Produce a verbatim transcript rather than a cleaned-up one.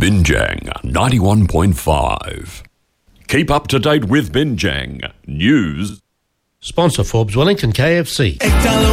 Binjang ninety-one point five. Keep up to date with Binjang News. Sponsor Forbes Wellington K F C.